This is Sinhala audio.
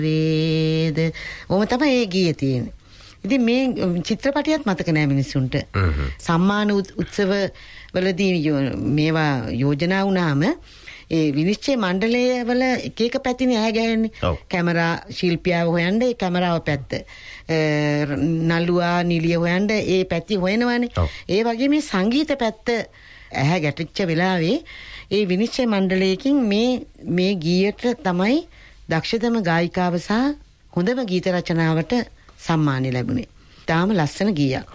වේද ඔහොම තමයි ඒ ගීය තියෙන්නේ. ඉතින් මේ චිත්‍රපටියත් මතක නෑ මිනිස්සුන්ට. සම්මාන උත්සව වලදී මේවා යෝජනා වුණාම ඒ විනිශ්චය මණ්ඩලය වල එක එක පැතිනේ ඇහැ ගෑන්නේ. කැමරා ශිල්පියාව හොයන්න ඒ කැමරාව පැත්ත. නළුවා නිලිය හොයන්න ඒ පැති හොයනවානේ. ඒ වගේ මේ සංගීත පැත්ත ඇහැ ගැටිච්ච වෙලාවේ ඒ විනිශ්චය මණ්ඩලයකින් මේ ගීයට තමයි දක්ෂතම ගායිකාව සහ හොඳම ගීත රචනාවට සම්මානය ලැබුණේ. තාම ලස්සන ගීයක්.